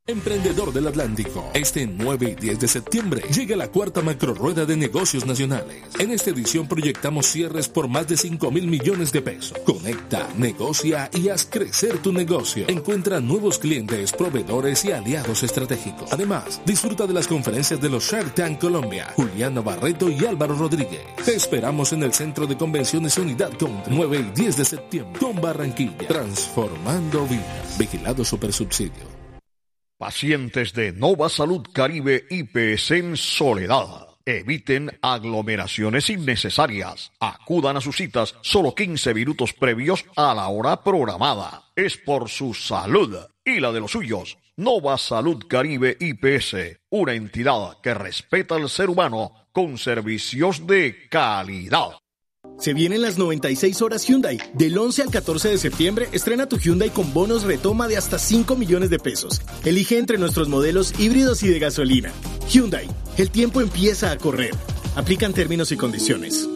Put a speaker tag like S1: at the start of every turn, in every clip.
S1: Emprendedor del Atlántico, este 9 y 10 de septiembre llega la cuarta macrorueda de negocios nacionales. En esta edición proyectamos cierres por más de 5.000 millones de pesos. Conecta, negocia y haz crecer tu negocio. Encuentra nuevos clientes, proveedores y aliados estratégicos. Además, disfruta de las conferencias de los Shark Tank Colombia, Juliana Barreto y Álvaro Rodríguez. Te esperamos en el Centro de Convenciones Unidad Country, 9 y 10 de septiembre, con Barranquilla, transformando vidas. Vigilado Supersubsidio.
S2: Pacientes de Nova Salud Caribe IPS en Soledad. Eviten aglomeraciones innecesarias. Acudan a sus citas solo 15 minutos previos a la hora programada. Es por su salud y la de los suyos. Nova Salud Caribe IPS, una entidad que respeta al ser humano con servicios de calidad.
S3: Se vienen las 96 horas Hyundai. Del 11 al 14 de septiembre, estrena tu Hyundai con bonos retoma de hasta 5 millones de pesos. Elige entre nuestros modelos híbridos y de gasolina. Hyundai, el tiempo empieza a correr. Aplican términos y condiciones.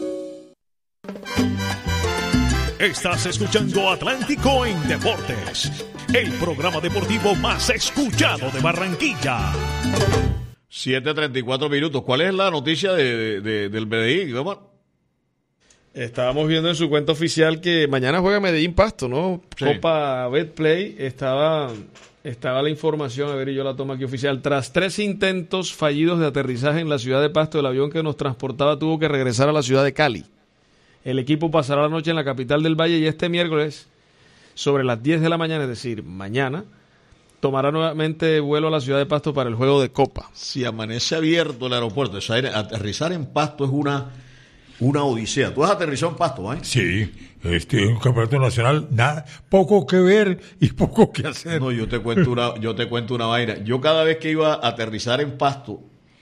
S4: Estás escuchando Atlántico en Deportes, el programa deportivo más escuchado de Barranquilla.
S2: 7:34 minutos. ¿Cuál es la noticia del Medellín, Omar?
S5: Estábamos viendo en su cuenta oficial que mañana juega Medellín Pasto, ¿no? Sí. Copa Betplay. Estaba la información, a ver, y yo la tomo aquí oficial. Tras 3 intentos fallidos de aterrizaje en la ciudad de Pasto, el avión que nos transportaba tuvo que regresar a la ciudad de Cali. El equipo pasará la noche en la capital del Valle y este miércoles, sobre las 10 de la mañana, es decir, mañana, tomará nuevamente vuelo a la ciudad de Pasto para el juego de Copa.
S2: Si amanece abierto el aeropuerto, aterrizar en Pasto es una odisea. ¿Tú has aterrizado en Pasto, eh?
S6: Sí, un campeonato nacional, nada, poco que ver y poco que hacer.
S2: No, yo te cuento una vaina. Yo cada vez que iba a aterrizar en Pasto,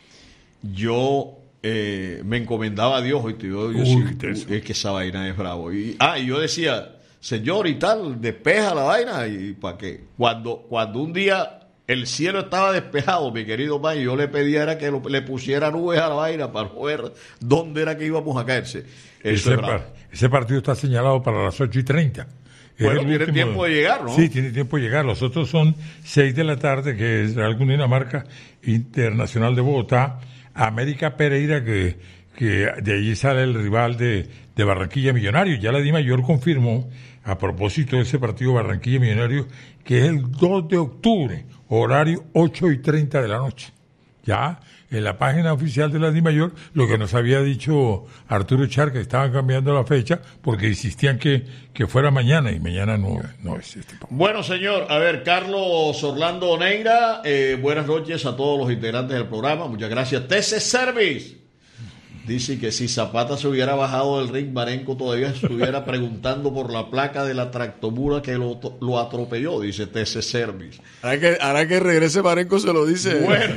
S2: yo me encomendaba a Dios, es que esa vaina es bravo. Y yo decía, Señor y tal, despeja la vaina y para qué. Cuando un día el cielo estaba despejado, mi querido May, yo le pedía era que le pusiera nubes a la vaina para ver dónde era que íbamos a caerse.
S6: Ese partido está señalado para las 8:30.
S2: Bueno, tiene tiempo de llegar, ¿no?
S6: Sí, tiene tiempo de llegar. Los otros son 6 de la tarde, que es Real Cundinamarca, Internacional de Bogotá, América Pereira, que de allí sale el rival de Barranquilla Millonarios. Ya la DIMAYOR confirmó, a propósito de ese partido Barranquilla Millonarios, que es el 2 de octubre, horario 8:30 de la noche. Ya en la página oficial de la DIMAYOR, lo que nos había dicho Arturo Char, que estaban cambiando la fecha porque insistían que fuera mañana, y mañana no es este.
S2: Bueno, señor, a ver, Carlos Orlando Oneira, buenas noches a todos los integrantes del programa, muchas gracias. TC Service dice que si Zapata se hubiera bajado del ring, Marenco todavía estuviera preguntando por la placa de la tractomula que lo atropelló, dice TC Service.
S5: Ahora que regrese Marenco se lo dice.
S2: Bueno,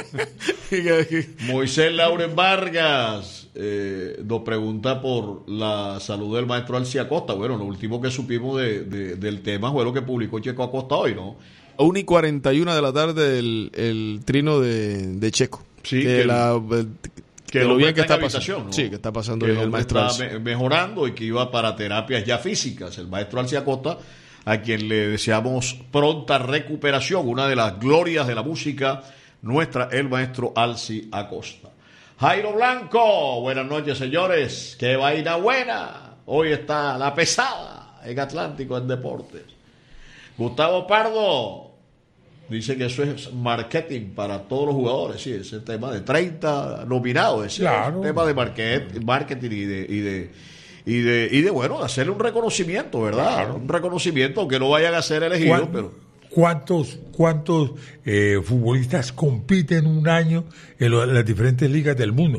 S2: Moisés Lauren Vargas nos pregunta por la salud del maestro Alci Acosta. Bueno, lo último que supimos del tema fue lo que publicó Checo Acosta hoy, ¿no?
S5: 1:41 de la tarde el trino de Checo.
S2: Sí,
S5: que lo bien que está pasando,
S2: ¿no?
S5: Sí, que está pasando
S2: que
S5: el maestro Alci.
S2: Mejorando y que iba para terapias ya físicas. El maestro Alci Acosta, a quien le deseamos pronta recuperación, una de las glorias de la música nuestra, el maestro Alci Acosta. Jairo Blanco, buenas noches, señores. Qué vaina buena. Hoy está la pesada en Atlántico en Deportes. Gustavo Pardo dice que eso es marketing para todos los jugadores, sí, ese tema de 30 nominados, ese
S6: claro.
S2: Tema de marketing y de bueno, hacerle un reconocimiento, ¿verdad? Claro. Un reconocimiento, aunque no vayan a ser elegidos, pero
S6: ¿cuántos futbolistas compiten un año en las diferentes ligas del mundo?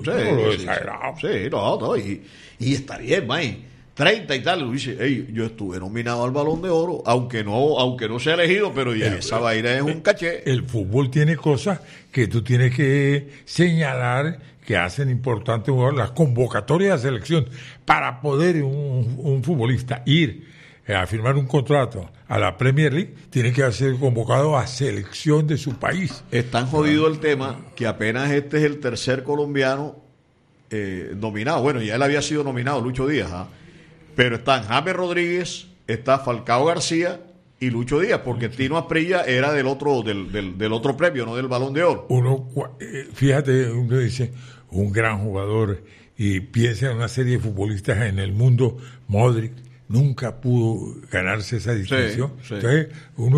S2: Y está bien, May. 30 y tal, dice, yo estuve nominado al Balón de Oro, aunque no sea elegido, pero ya esa vaina es un caché.
S6: El fútbol tiene cosas que tú tienes que señalar que hacen importante las convocatorias de selección para poder un futbolista ir a firmar un contrato a la Premier League, tiene que ser convocado a selección de su país.
S2: Es tan jodido el tema que apenas este es el tercer colombiano nominado. Bueno, ya él había sido nominado, Lucho Díaz, pero están James Rodríguez, está Falcao García y Lucho Díaz, porque Tino Asprilla era del otro premio, no del Balón de Oro.
S6: Fíjate, uno dice, un gran jugador, y piensa en una serie de futbolistas en el mundo. Modric nunca pudo ganarse esa distinción.
S2: Sí.
S6: Entonces,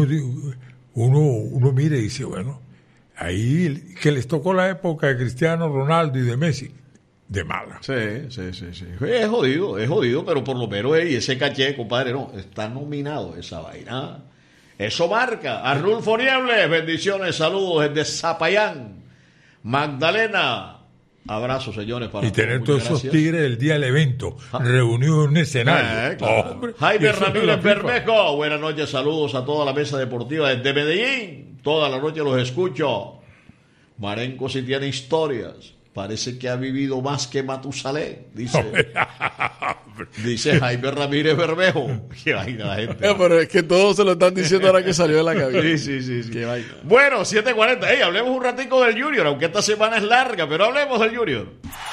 S6: uno mira y dice, bueno, ahí que les tocó la época de Cristiano Ronaldo y de Messi, de mala.
S2: Sí. Es jodido, pero por lo menos ese caché, compadre, no, está nominado esa vaina. Eso marca. Arnulfo Niebles, bendiciones, saludos desde Zapayán. Magdalena, abrazo, señores.
S6: Y tener todos esos tigres el día del evento, reunidos en un escenario.
S2: Claro.
S6: Hombre,
S2: Jaime Ramírez Bermejo, buenas noches, saludos a toda la mesa deportiva desde Medellín. Toda la noche los escucho. Marenco sí tiene historias. Parece que ha vivido más que Matusalén, dice Jaime Ramírez Bermejo. Qué vaina la gente.
S5: Pero es que todos se lo están diciendo ahora que salió de la cabina.
S2: Sí.
S5: Qué vaina.
S2: Bueno, 7:40. Hablemos un ratico del Junior, aunque esta semana es larga, pero hablemos del Junior.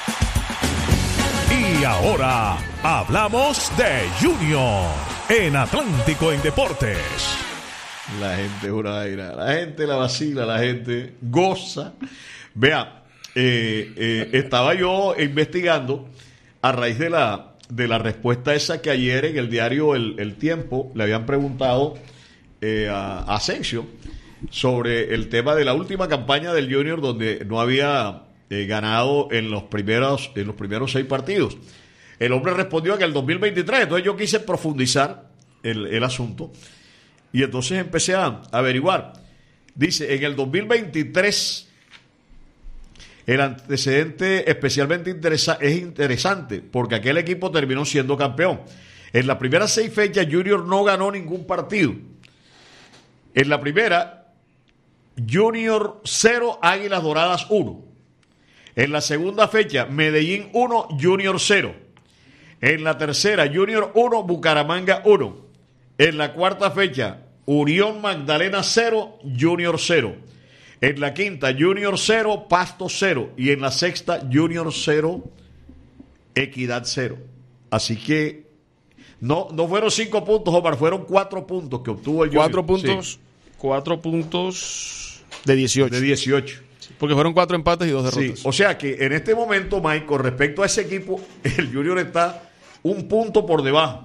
S4: Y ahora hablamos de Junior en Atlántico en Deportes.
S2: La gente es una vaina, la gente la vacila, la gente goza. Vea, estaba yo investigando a raíz de la respuesta esa que ayer en el diario El Tiempo le habían preguntado a Asensio sobre el tema de la última campaña del Junior, donde no había ganado en los primeros 6 partidos. El hombre respondió que en el 2023, entonces yo quise profundizar el asunto y entonces empecé a averiguar. Dice, en el 2023 el antecedente especialmente es interesante porque aquel equipo terminó siendo campeón. En las primeras 6 fechas Junior no ganó ningún partido. En la primera, Junior 0, Águilas Doradas 1. En la segunda fecha, Medellín 1, Junior 0. En la tercera, Junior 1, Bucaramanga 1. En la cuarta fecha, Unión Magdalena 0, Junior 0. En la quinta, Junior 0, Pasto 0. Y en la sexta, Junior 0, Equidad 0. Así que no fueron 5 puntos, Omar, fueron 4 puntos que obtuvo el Junior.
S5: 4 puntos, sí. 4 puntos de 18.
S2: De 18.
S5: Porque fueron 4 empates y 2 derrotas.
S2: Sí, o sea que en este momento, Mike, con respecto a ese equipo, el Junior está un punto por debajo.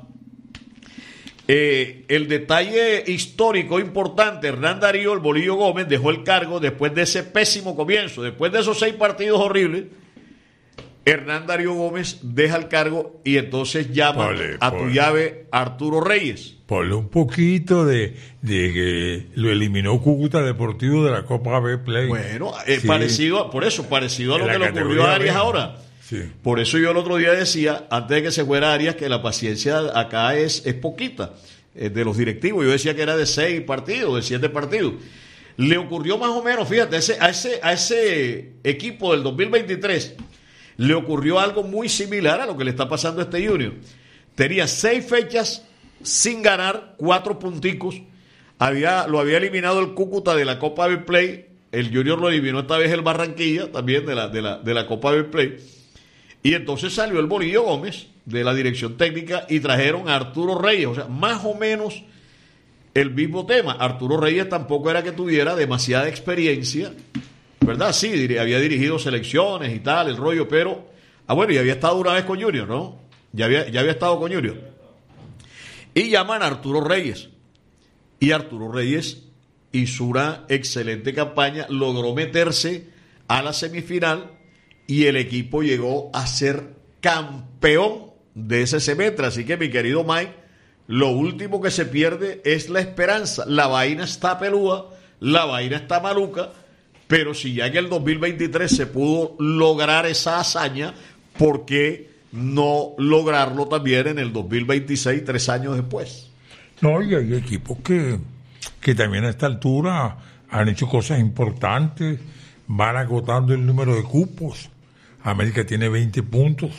S2: El detalle histórico importante, Hernán Darío, el Bolillo Gómez, dejó el cargo después de ese pésimo comienzo, después de esos 6 partidos horribles. Hernán Darío Gómez deja el cargo y entonces llama a tu llave Arturo Reyes.
S6: Ponle un poquito de que lo eliminó Cúcuta Deportivo de la Copa B Play.
S2: Bueno, sí. parecido a lo que le ocurrió a Arias ahora.
S6: Sí.
S2: Por eso yo el otro día decía, antes de que se fuera Arias, que la paciencia acá es poquita de los directivos. Yo decía que era de 6 partidos, de 7 partidos. Le ocurrió más o menos, fíjate, a ese equipo del 2023 le ocurrió algo muy similar a lo que le está pasando a este Junior. Tenía 6 fechas sin ganar, 4 punticos. Lo había eliminado el Cúcuta de la Copa B Play. El Junior lo eliminó esta vez el Barranquilla, también de la Copa B Play. Y entonces salió el Bolillo Gómez de la dirección técnica y trajeron a Arturo Reyes. O sea, más o menos el mismo tema. Arturo Reyes tampoco era que tuviera demasiada experiencia, ¿verdad? Sí, había dirigido selecciones y tal, el rollo, pero... bueno, y había estado una vez con Junior, ¿no? Ya había estado con Junior. Y llaman a Arturo Reyes. Y Arturo Reyes hizo una excelente campaña, logró meterse a la semifinal y el equipo llegó a ser campeón de ese semestre. Así que, mi querido Mike, lo último que se pierde es la esperanza. La vaina está pelúa, la vaina está maluca, pero si ya en el 2023 se pudo lograr esa hazaña, ¿por qué no lograrlo también en el 2026, 3 años después?
S6: No, y hay equipos que también a esta altura han hecho cosas importantes, van agotando el número de cupos. América tiene 20 puntos.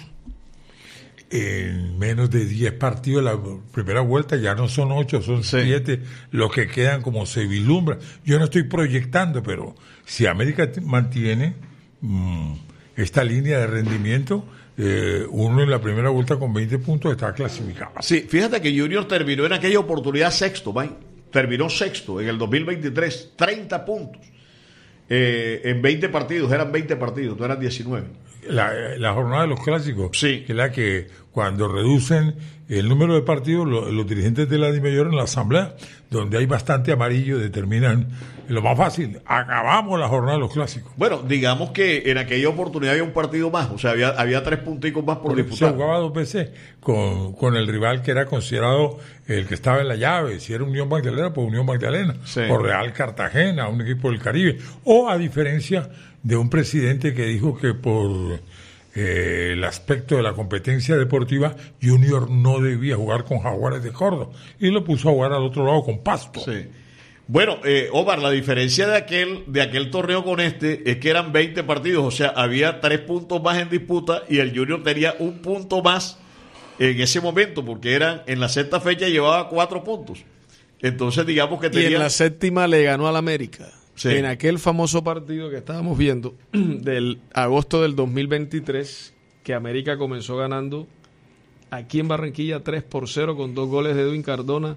S6: En menos de 10 partidos la primera vuelta ya no son 8, son 7 los que quedan como se vislumbra. Yo no estoy proyectando, pero si América mantiene esta línea de rendimiento, uno en la primera vuelta con 20 puntos está clasificado.
S2: Sí, fíjate que Junior terminó en aquella oportunidad sexto, Mike. terminó sexto en el 2023, 30 puntos. En 20 partidos, eran 20 partidos, no eran 19.
S6: La jornada de los clásicos,
S2: sí,
S6: que es la que cuando reducen el número de partidos, los dirigentes de la DIMAYOR en la asamblea, donde hay bastante amarillo, determinan lo más fácil, acabamos la jornada de los clásicos.
S2: Bueno, digamos que en aquella oportunidad había un partido más, o sea, había 3 punticos más por disputar.
S6: Se jugaba 2 veces con el rival que era considerado el que estaba en la llave, si era Unión Magdalena, pues Unión Magdalena,
S2: sí,
S6: o Real Cartagena, un equipo del Caribe, o a diferencia de un presidente que dijo que por el aspecto de la competencia deportiva, Junior no debía jugar con Jaguares de Córdoba y lo puso a jugar al otro lado con Pasto.
S2: Sí. Bueno, Omar, la diferencia de aquel torneo con este es que eran 20 partidos, o sea, había 3 puntos más en disputa y el Junior tenía 1 punto más en ese momento, porque en la sexta fecha llevaba 4 puntos. Entonces, digamos que tenía...
S5: Y en la séptima le ganó al América.
S2: Sí.
S5: En aquel famoso partido que estábamos viendo del agosto del 2023, que América comenzó ganando aquí en Barranquilla 3-0 con 2 goles de Edwin Cardona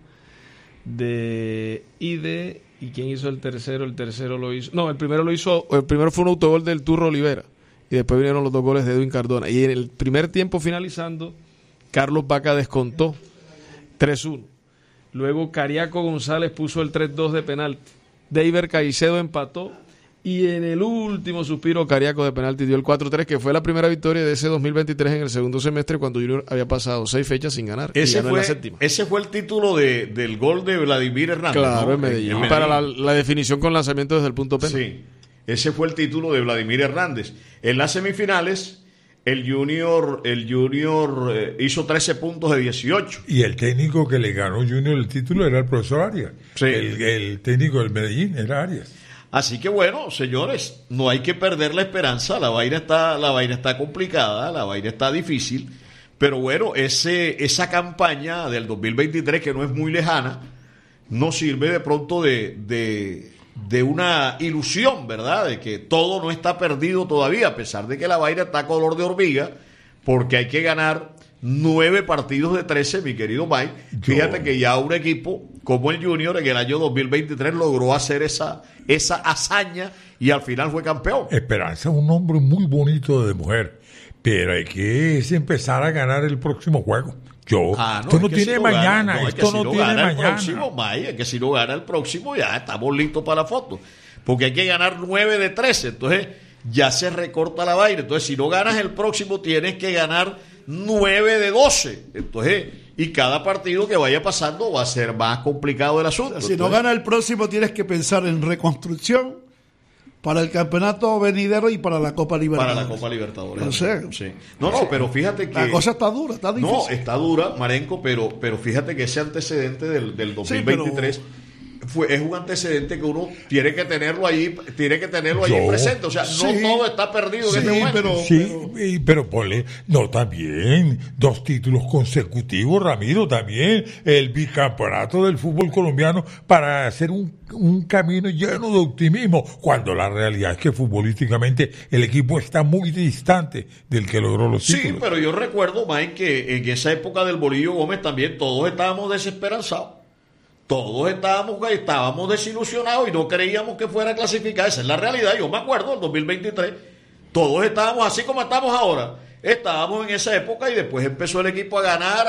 S5: ¿y quién hizo el tercero? El tercero lo hizo, no, el primero fue un autogol del Turro Olivera y después vinieron los 2 goles de Edwin Cardona y en el primer tiempo finalizando Carlos Vaca descontó 3-1, luego Cariaco González puso el 3-2 de penalti, Deiber Caicedo empató y en el último suspiro Cariaco de penalti dio el 4-3, que fue la primera victoria de ese 2023 en el segundo semestre cuando Junior había pasado 6 fechas sin ganar.
S2: Ese fue el título del gol de Vladimir Hernández.
S5: Claro, ¿no? en Medellín. Para la definición con lanzamiento desde el punto penal.
S2: Sí, ese fue el título de Vladimir Hernández. En las semifinales, el Junior hizo 13 puntos de 18.
S6: Y el técnico que le ganó Junior el título era el profesor Arias.
S2: Sí.
S6: El técnico del Medellín era Arias.
S2: Así que bueno, señores, no hay que perder la esperanza, la vaina está complicada, la vaina está difícil, pero bueno, esa campaña del 2023 que no es muy lejana, nos sirve de pronto de una ilusión, ¿verdad? De que todo no está perdido todavía, a pesar de que la vaina está color de hormiga, porque hay que ganar 9 partidos de 13, mi querido Mike. Fíjate que ya un equipo como el Junior en el año 2023 logró hacer esa hazaña y al final fue campeón.
S6: Esperanza es un nombre muy bonito de mujer, pero hay que empezar a ganar el próximo juego. Esto no tiene mañana, esto no tiene mañana.
S2: Es que si no gana el próximo ya estamos listos para la foto, porque hay que ganar 9 de 13, entonces ya se recorta la vaina. Entonces si no ganas el próximo tienes que ganar 9 de 12, entonces, y cada partido que vaya pasando va a ser más complicado el asunto.
S7: Si no gana el próximo tienes que pensar en reconstrucción para el campeonato venidero y para la Copa Libertadores.
S2: Para la Copa Libertadores.
S7: O sea,
S2: sí. No, pero fíjate que...
S7: La cosa está dura, está difícil.
S2: No, está dura, Marenco, pero fíjate que ese antecedente del 2023...
S7: Sí,
S2: es un antecedente que uno tiene que tenerlo ahí presente, o sea, no todo está perdido en este momento.
S6: Pero ponle, también 2 títulos consecutivos, Ramiro, también el bicampeonato del fútbol colombiano para hacer un camino lleno de optimismo, cuando la realidad es que futbolísticamente el equipo está muy distante del que logró los títulos.
S2: Sí, pero yo recuerdo, Mike, que en esa época del Bolillo Gómez también todos estábamos desesperanzados. Todos estábamos desilusionados y no creíamos que fuera a clasificar. Esa es la realidad. Yo me acuerdo, en 2023, todos estábamos así como estamos ahora. Estábamos en esa época y después empezó el equipo a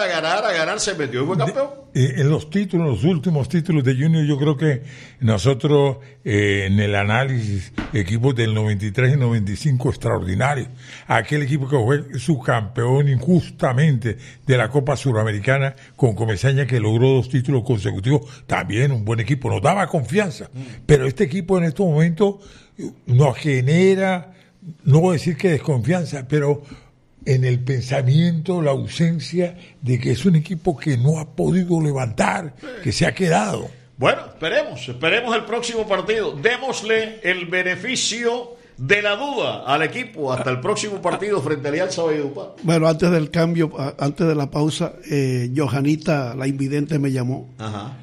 S2: ganar, se metió y fue campeón.
S6: En los últimos títulos de Junior, yo creo que nosotros en el análisis, equipos del 93 y 95 extraordinarios. Aquel equipo que fue subcampeón injustamente de la Copa Suramericana con Comesaña, que logró 2 títulos consecutivos, también un buen equipo, nos daba confianza. Pero este equipo en estos momentos nos genera, no voy a decir que desconfianza, pero en el pensamiento, la ausencia de que es un equipo que no ha podido levantar, que se ha quedado.
S2: Bueno, esperemos el próximo partido. Démosle el beneficio de la duda al equipo hasta el próximo partido frente a Alianza Valledupar.
S7: Bueno, antes del cambio, antes de la pausa, Johanita, la invidente, me llamó.
S2: Ajá.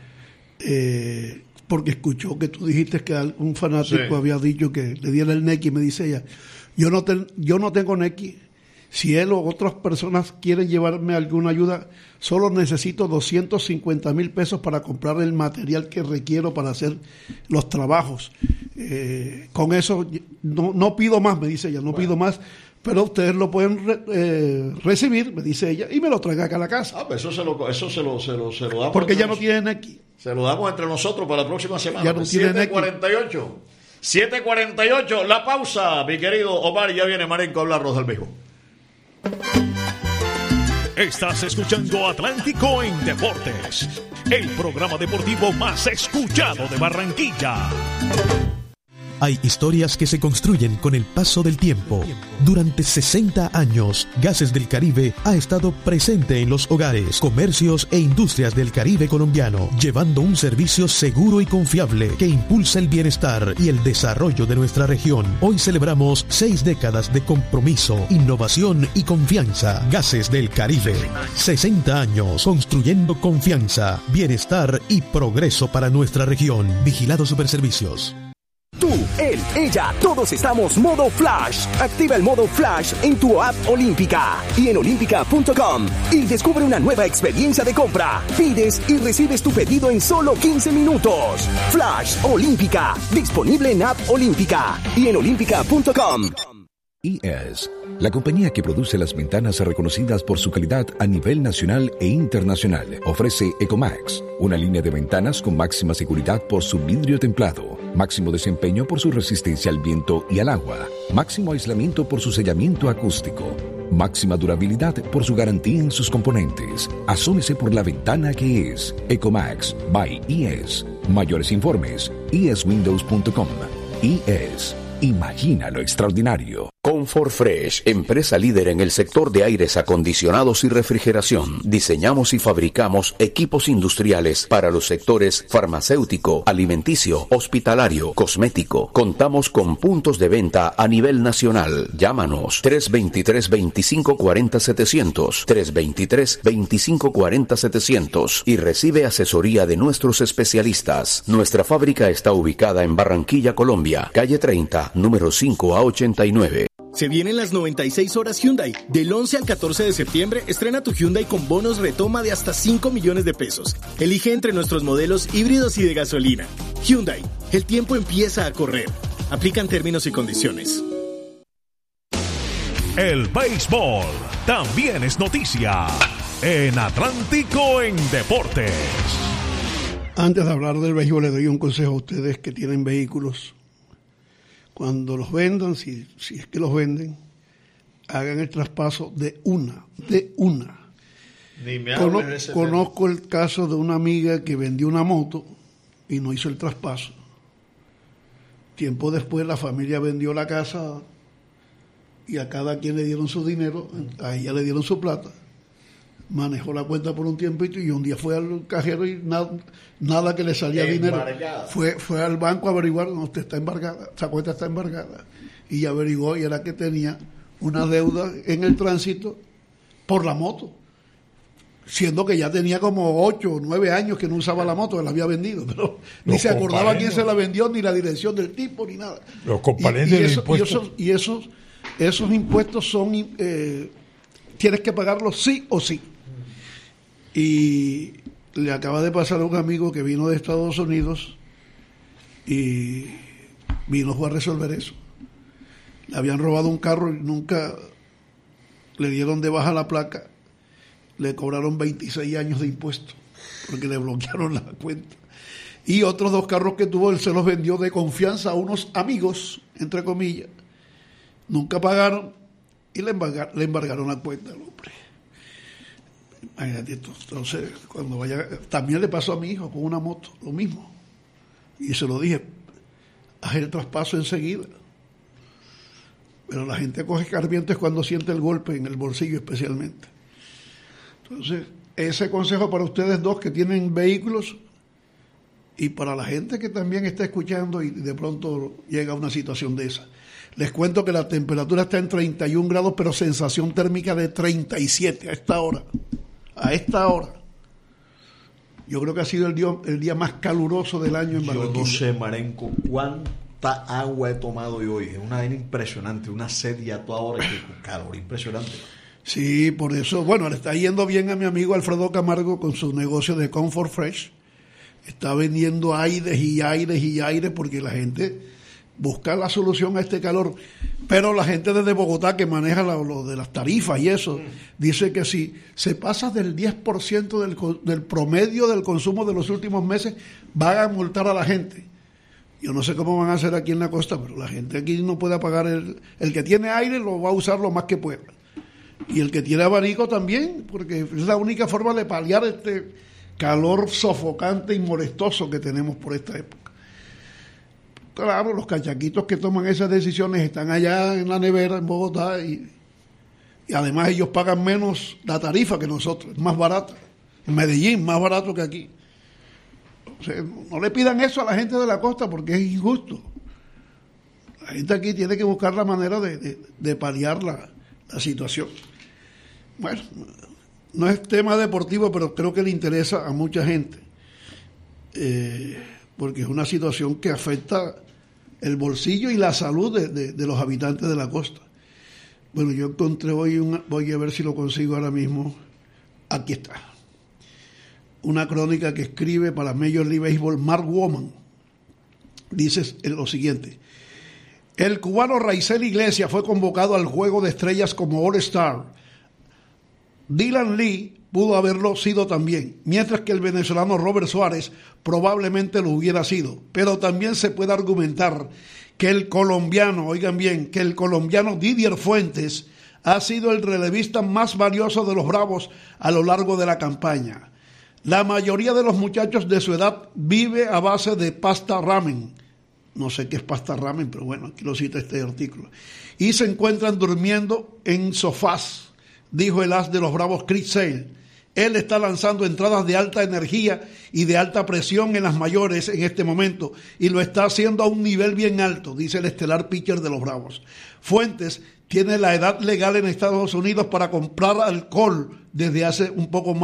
S7: Porque escuchó que tú dijiste que un fanático había dicho que le diera el Nequi, y me dice ella, yo no tengo Nequi. Si él o otras personas quieren llevarme alguna ayuda, solo necesito 250,000 pesos para comprar el material que requiero para hacer los trabajos. Con eso no pido más, me dice ella, pido más, pero ustedes lo pueden recibir, me dice ella, y me lo traen acá a la casa.
S2: Pues eso se lo damos.
S7: Porque ya no tienen aquí.
S2: Se lo damos entre nosotros para la próxima semana.
S7: Ya no tienen
S2: 7:48. 7:48, la pausa, mi querido Omar, ya viene Marenco a hablarnos del béisbol.
S4: Estás escuchando Atlántico en Deportes, el programa deportivo más escuchado de Barranquilla.
S8: Hay historias que se construyen con el paso del tiempo. Durante 60 años, Gases del Caribe ha estado presente en los hogares, comercios e industrias del Caribe colombiano, llevando un servicio seguro y confiable que impulsa el bienestar y el desarrollo de nuestra región. Hoy celebramos 6 décadas de compromiso, innovación y confianza. Gases del Caribe. 60 años construyendo confianza, bienestar y progreso para nuestra región. Vigilado Superservicios.
S9: Tú, él, ella, todos estamos modo Flash. Activa el modo Flash en tu app Olímpica y en olímpica.com y descubre una nueva experiencia de compra. Pides y recibes tu pedido en solo 15 minutos. Flash Olímpica, disponible en app Olímpica y en olímpica.com.
S10: IES, la compañía que produce las ventanas reconocidas por su calidad a nivel nacional e internacional, ofrece Ecomax, una línea de ventanas con máxima seguridad por su vidrio templado, máximo desempeño por su resistencia al viento y al agua, máximo aislamiento por su sellamiento acústico, máxima durabilidad por su garantía en sus componentes. Asómese por la ventana que es Ecomax by IES. Mayores informes, ieswindows.com. IES. Imagina lo extraordinario.
S11: Comfort Fresh, empresa líder en el sector de aires acondicionados y refrigeración. Diseñamos y fabricamos equipos industriales para los sectores farmacéutico, alimenticio, hospitalario, cosmético. Contamos con puntos de venta a nivel nacional. Llámanos 323-2540-700, 323-2540-700 y recibe asesoría de nuestros especialistas. Nuestra fábrica está ubicada en Barranquilla, Colombia, calle 30, número 5 a 89.
S3: Se vienen las 96 horas Hyundai. Del 11 al 14 de septiembre, estrena tu Hyundai con bonos retoma de hasta 5 millones de pesos. Elige entre nuestros modelos híbridos y de gasolina. Hyundai, el tiempo empieza a correr. Aplican términos y condiciones.
S4: El béisbol también es noticia en Atlántico en Deportes.
S7: Antes de hablar del béisbol, le doy un consejo a ustedes que tienen vehículos. Cuando los vendan, si es que los venden, hagan el traspaso de una.
S2: Ni me hables de ese
S7: Conozco el caso de una amiga que vendió una moto y no hizo el traspaso. Tiempo después la familia vendió la casa y a cada quien le dieron su dinero, a ella le dieron su plata. Manejó la cuenta por un tiempito y un día fue al cajero y nada que le salía dinero. Fue al banco a averiguar, no, usted está embargada, esa cuenta está embargada. Y averiguó y era que tenía una deuda en el tránsito por la moto. Siendo que ya tenía como 8 o 9 años que no usaba la moto, que la había vendido, pero ni se acordaba quién se la vendió, ni la dirección del tipo, ni nada.
S6: Los componentes de impuestos.
S7: Y esos impuestos son, tienes que pagarlos sí o sí. Y le acaba de pasar a un amigo que vino de Estados Unidos y fue a resolver eso. Le habían robado un carro y nunca le dieron de baja la placa. Le cobraron 26 años de impuestos porque le bloquearon la cuenta. Y otros 2 carros que tuvo, él se los vendió de confianza a unos amigos, entre comillas. Nunca pagaron y le embargaron la cuenta al hombre. Entonces, cuando vaya, también le pasó a mi hijo con una moto, lo mismo. Y se lo dije, haz el traspaso enseguida. Pero la gente coge carbientes cuando siente el golpe en el bolsillo especialmente. Entonces, ese consejo para ustedes dos que tienen vehículos y para la gente que también está escuchando y de pronto llega a una situación de esa. Les cuento que la temperatura está en 31 grados, pero sensación térmica de 37 a esta hora. Yo creo que ha sido el día más caluroso del año en Barranquilla.
S2: Yo no sé, Marenco, cuánta cuánta agua he tomado yo hoy. Es una vaina impresionante, una sed y a toda hora, que calor impresionante.
S7: Sí, por eso, bueno, le está yendo bien a mi amigo Alfredo Camargo con su negocio de Comfort Fresh. Está vendiendo aires y aires y aires porque la gente busca la solución a este calor. Pero la gente desde Bogotá que maneja lo de las tarifas y eso, dice que si se pasa del 10% del promedio del consumo de los últimos meses, van a multar a la gente. Yo no sé cómo van a hacer aquí en la costa, pero la gente aquí no puede apagar el que tiene aire lo va a usar lo más que pueda. Y el que tiene abanico también, porque es la única forma de paliar este calor sofocante y molestoso que tenemos por esta época. Claro, los cachaquitos que toman esas decisiones están allá en la nevera en Bogotá y además ellos pagan menos la tarifa que nosotros, es más barata. En Medellín, más barato que aquí. O sea, no le pidan eso a la gente de la costa porque es injusto. La gente aquí tiene que buscar la manera de paliar la situación. Bueno, no es tema deportivo, pero creo que le interesa a mucha gente, porque es una situación que afecta el bolsillo y la salud de los habitantes de la costa. Bueno, yo encontré hoy, voy a ver si lo consigo ahora mismo, aquí está, una crónica que escribe para Major League Baseball Mark Woman. Dice lo siguiente: el cubano Raisel Iglesias fue convocado al Juego de Estrellas como All-Star. Dylan Lee pudo haberlo sido también, mientras que el venezolano Robert Suárez probablemente lo hubiera sido. Pero también se puede argumentar que el colombiano, oigan bien, que el colombiano Didier Fuentes ha sido el relevista más valioso de los Bravos a lo largo de la campaña. La mayoría de los muchachos de su edad vive a base de pasta ramen. No sé qué es pasta ramen, pero bueno, aquí lo cita este artículo. Y se encuentran durmiendo en sofás, dijo el as de los Bravos Chris Sale. Él está lanzando entradas de alta energía y de alta presión en las mayores en este momento y lo está haciendo a un nivel bien alto, dice el estelar pitcher de los Bravos. Fuentes tiene la edad legal en Estados Unidos para comprar alcohol desde hace un poco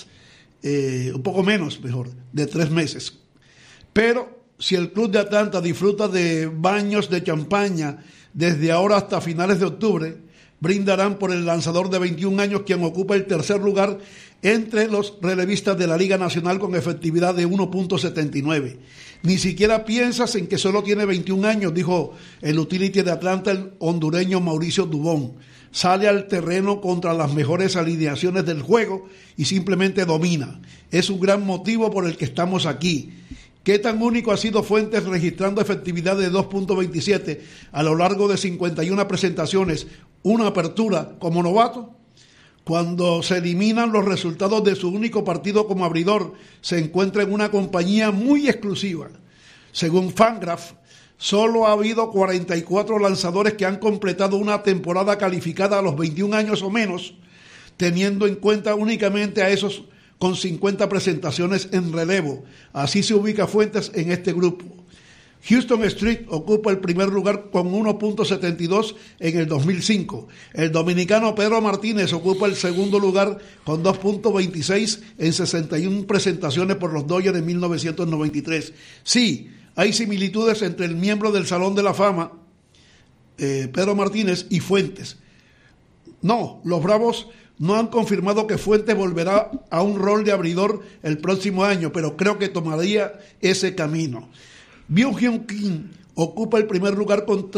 S7: menos, de 3 meses. Pero si el club de Atlanta disfruta de baños de champaña desde ahora hasta finales de octubre, brindarán por el lanzador de 21 años, quien ocupa el tercer lugar entre los relevistas de la Liga Nacional con efectividad de 1.79. Ni siquiera piensas en que solo tiene 21 años, dijo el utility de Atlanta, el hondureño Mauricio Dubón. Sale al terreno contra las mejores alineaciones del juego y simplemente domina. Es un gran motivo por el que estamos aquí. ¿Qué tan único ha sido Fuentes registrando efectividad de 2.27 a lo largo de 51 presentaciones, una apertura como novato? Cuando se eliminan los resultados de su único partido como abridor, se encuentra en una compañía muy exclusiva. Según Fangraph, solo ha habido 44 lanzadores que han completado una temporada calificada a los 21 años o menos, teniendo en cuenta únicamente a esos con 50 presentaciones en relevo. Así se ubica Fuentes en este grupo. Houston Street ocupa el primer lugar con 1.72 en el 2005. El dominicano Pedro Martínez ocupa el segundo lugar con 2.26 en 61 presentaciones por los Dodgers en 1993. Sí, hay similitudes entre el miembro del Salón de la Fama, Pedro Martínez, y Fuentes. No, los Bravos no han confirmado que Fuentes volverá a un rol de abridor el próximo año, pero creo que tomaría ese camino. Byung-Hyun Kim ocupa el primer lugar con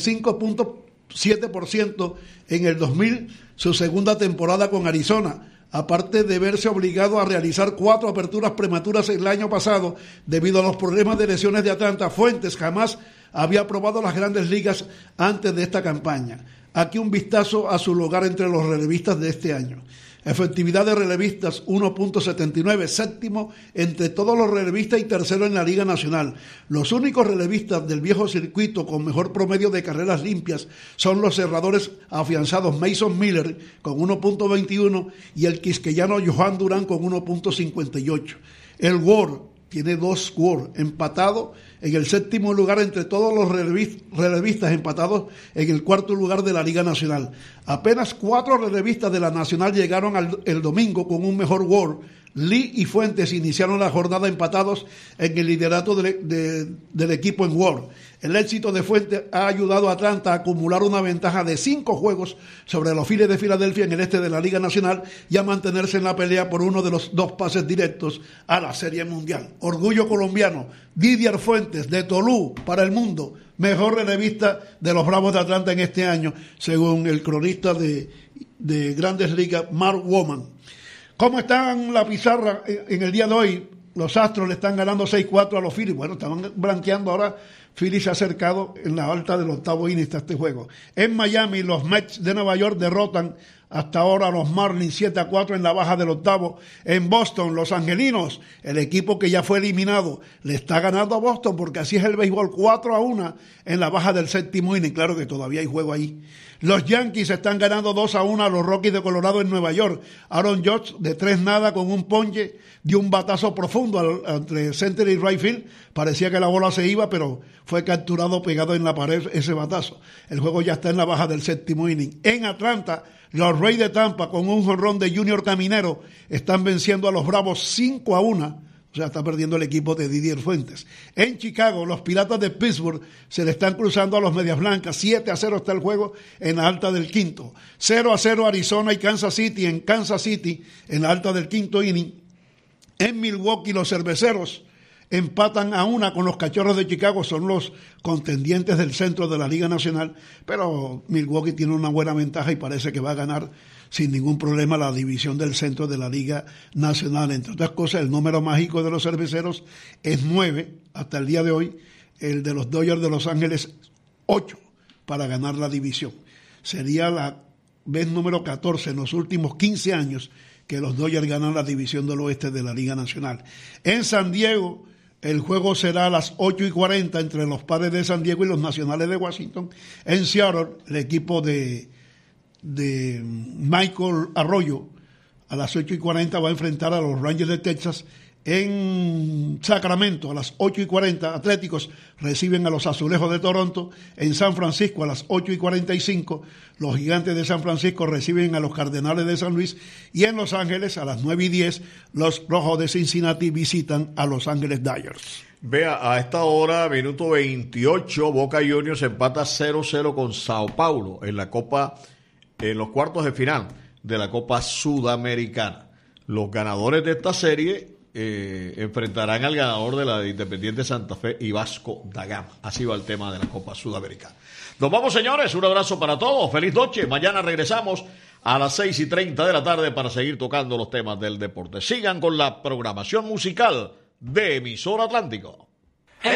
S7: 35.7% en el 2000, su segunda temporada con Arizona, aparte de verse obligado a realizar 4 aperturas prematuras el año pasado debido a los problemas de lesiones de Atlanta. Fuentes jamás había probado las grandes ligas antes de esta campaña. Aquí un vistazo a su lugar entre los relevistas de este año. Efectividad de relevistas 1.79, séptimo entre todos los relevistas y tercero en la Liga Nacional. Los únicos relevistas del viejo circuito con mejor promedio de carreras limpias son los cerradores afianzados Mason Miller con 1.21 y el quisqueyano Johan Durán con 1.58. El WAR tiene 2 WAR, empatado en el séptimo lugar entre todos los relevistas, empatados en el cuarto lugar de la Liga Nacional. Apenas 4 relevistas de la Nacional llegaron el domingo con un mejor WAR. Lee y Fuentes iniciaron la jornada empatados en el liderato del equipo en WAR. El éxito de Fuentes ha ayudado a Atlanta a acumular una ventaja de 5 juegos sobre los Phillies de Filadelfia en el este de la Liga Nacional y a mantenerse en la pelea por uno de los 2 pases directos a la Serie Mundial. Orgullo colombiano, Didier Fuentes de Tolú para el mundo, mejor relevista de los Bravos de Atlanta en este año, según el cronista de Grandes Ligas, Mark Woman. ¿Cómo están la pizarra en el día de hoy? Los Astros le están ganando 6-4 a los Phillies. Bueno, estaban blanqueando ahora. Phillies se ha acercado en la alta del 8º inning a este juego. En Miami, los Mets de Nueva York derrotan hasta ahora a los Marlins 7-4 en la baja del 8º. En Boston, los Angelinos, el equipo que ya fue eliminado, le está ganando a Boston porque así es el béisbol, 4-1 en la baja del 7º inning. Claro que todavía hay juego ahí. Los Yankees están ganando 2-1 a los Rockies de Colorado en Nueva York. Aaron Judge de 3-0 con un ponche, dio un batazo profundo entre center y right field. Parecía que la bola se iba, pero fue capturado pegado en la pared ese batazo. El juego ya está en la baja del 7º inning. En Atlanta, los Rays de Tampa con un jonrón de Junior Caminero están venciendo a los Bravos 5-1. O sea, está perdiendo el equipo de Didier Fuentes. En Chicago, los Piratas de Pittsburgh se le están cruzando a los Medias Blancas. 7-0 está el juego en la alta del 5º. 0-0 Arizona y Kansas City en Kansas City en la alta del 5º inning. En Milwaukee, los Cerveceros empatan a 1 con los Cachorros de Chicago. Son los contendientes del centro de la Liga Nacional. Pero Milwaukee tiene una buena ventaja y parece que va a ganar sin ningún problema la división del centro de la Liga Nacional. Entre otras cosas, el número mágico de los Cerveceros es 9 hasta el día de hoy. El de los Dodgers de Los Ángeles, 8 para ganar la división. Sería la vez número 14 en los últimos 15 años que los Dodgers ganan la división del oeste de la Liga Nacional. En San Diego, el juego será a las 8:40 entre los Padres de San Diego y los Nacionales de Washington. En Seattle, el equipo de Michael Arroyo a las 8:40 va a enfrentar a los Rangers de Texas. En Sacramento a las 8:40 Atléticos reciben a los Azulejos de Toronto. En San Francisco a las 8:45 los Gigantes de San Francisco reciben a los Cardenales de San Luis. Y en Los Ángeles a las 9:10 los Rojos de Cincinnati visitan a Los Ángeles Dodgers.
S2: Vea, a esta hora, minuto 28, Boca Juniors empata 0-0 con Sao Paulo en la Copa, en los cuartos de final de la Copa Sudamericana. Los ganadores de esta serie enfrentarán al ganador de la de Independiente Santa Fe y Vasco da Gama. Así va el tema de la Copa Sudamericana. Nos vamos, señores, un abrazo para todos, feliz noche. Mañana regresamos a las 6:30 de la tarde para seguir tocando los temas del deporte. Sigan con la programación musical de Emisora Atlántico.